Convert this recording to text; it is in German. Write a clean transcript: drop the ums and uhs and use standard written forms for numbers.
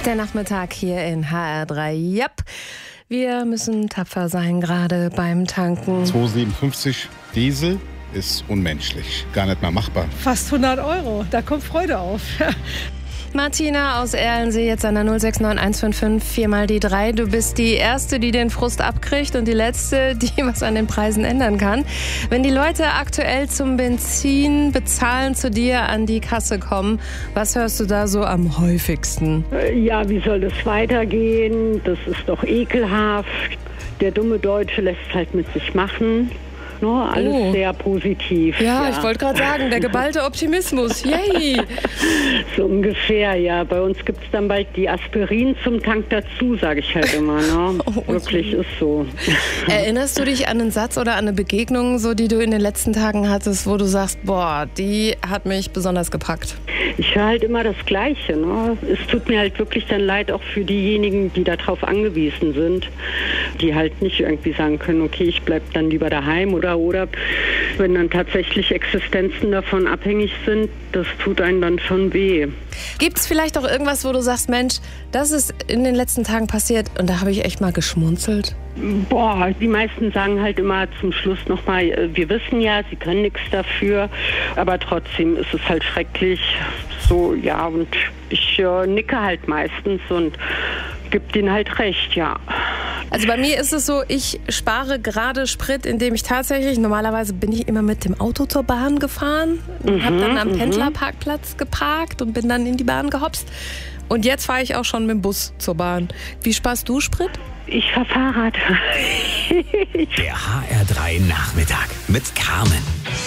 Der Nachmittag hier in HR3. Yep. Wir müssen tapfer sein, gerade beim Tanken. 2,57 Diesel ist unmenschlich. Gar nicht mal machbar. Fast 100 €. Da kommt Freude auf. Martina aus Erlensee jetzt an der 069155 4 mal die 3. Du bist die Erste, die den Frust abkriegt und die Letzte, die was an den Preisen ändern kann. Wenn die Leute aktuell zum Benzin bezahlen zu dir an die Kasse kommen, was hörst du da so am häufigsten? Ja, wie soll das weitergehen? Das ist doch ekelhaft. Der dumme Deutsche lässt es halt mit sich machen. No, alles sehr positiv. Ja, ich wollte gerade sagen, der geballte Optimismus. Yay! So ungefähr, ja. Bei uns gibt es dann bald die Aspirin zum Tank dazu, sage ich halt immer. Ne? Wirklich ist so. Erinnerst du dich an einen Satz oder an eine Begegnung, so, die du in den letzten Tagen hattest, wo du sagst, boah, die hat mich besonders gepackt? Ich höre halt immer das Gleiche. Ne? Es tut mir halt wirklich dann leid, auch für diejenigen, die darauf angewiesen sind, die halt nicht irgendwie sagen können, okay, ich bleibe dann lieber daheim oder wenn dann tatsächlich Existenzen davon abhängig sind, das tut einem dann schon weh. Gibt es vielleicht auch irgendwas, wo du sagst, Mensch, das ist in den letzten Tagen passiert und da habe ich echt mal geschmunzelt? Boah, die meisten sagen halt immer zum Schluss nochmal, wir wissen ja, sie können nichts dafür, aber trotzdem ist es halt schrecklich. So, ja, und ich nicke halt meistens und gebe denen halt recht, ja. Also bei mir ist es so, ich spare gerade Sprit, indem ich tatsächlich, normalerweise bin ich immer mit dem Auto zur Bahn gefahren, habe dann am Pendlerparkplatz geparkt und bin dann in die Bahn gehopst. Und jetzt fahre ich auch schon mit dem Bus zur Bahn. Wie sparst du Sprit? Ich fahre Fahrrad. Der HR3 Nachmittag mit Carmen.